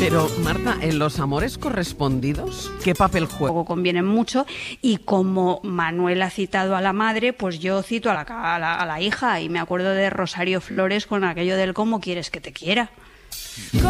Pero, Marta, ¿en los amores correspondidos qué papel juega? Convienen mucho, y como Manuel ha citado a la madre, pues yo cito a la hija, y me acuerdo de Rosario Flores con aquello del ¿cómo quieres que te quiera?